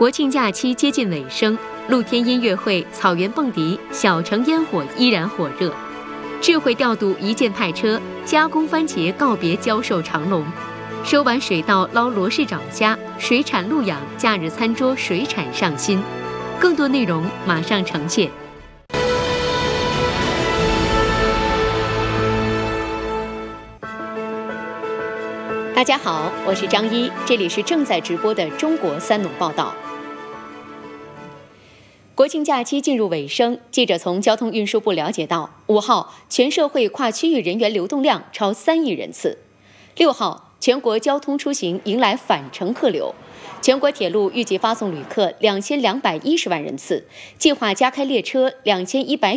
国庆假期接近尾声，露天音乐会、草原蹦迪、小城烟火依然火热。智慧调度一键派车，加工番茄告别销售长龙。收完水稻捞罗氏长虾，水产鹿养假日餐桌水产上新。更多内容马上呈现。大家好，我是张一，这里是正在直播的中国三农报道。国庆假期进入尾声，记者从交通运输部了解到，5号全社会跨区域人员流动量超3亿人次，6号全国交通出行迎来返程客流，全国铁路预计发送旅客2210万人次，计划加开列车2190